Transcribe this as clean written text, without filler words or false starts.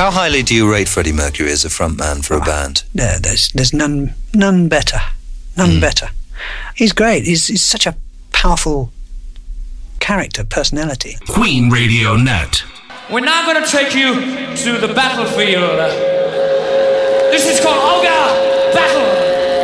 How highly do you rate Freddie Mercury as a frontman for a band? No, there's none better. None better. He's great. He's such a powerful character, personality. Queen Radio Net. We're now going to take you to the battlefield. This is called Olga Battle.